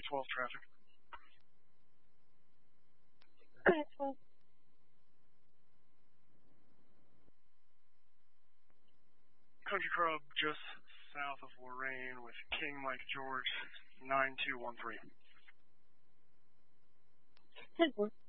12 traffic. Okay, 12. Country Club just south of Lorraine with King Mike George 9213. 10-4.